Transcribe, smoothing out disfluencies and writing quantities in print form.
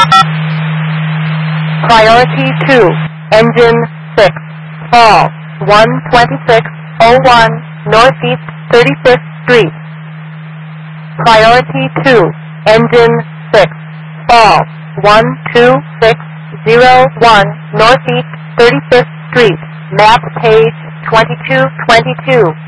Priority 2, engine 6, fall 12601 Northeast 35th Street. Priority 2, engine 6, fall 12601 Northeast 35th Street, map page 2222.